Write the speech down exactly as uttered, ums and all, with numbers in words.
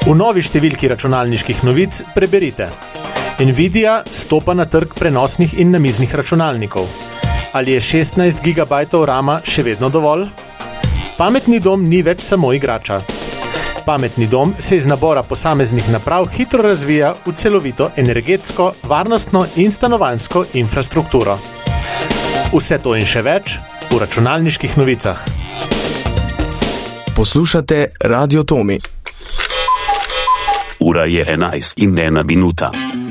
V novi številki računalniških novic preberite: Nvidia stopa na trg prenosnih in namiznih računalnikov. Ali je šestnajst gigabajtov rama še vedno dovolj? Pametni dom ni več samo igrača. Pametni dom se iz nabora posameznih naprav hitro razvija v celovito energetsko, varnostno in stanovanjsko infrastrukturo. Vse to in še več v računalniških novicah. Poslušate Radio Tomi. Ura je enajst in ena minuta.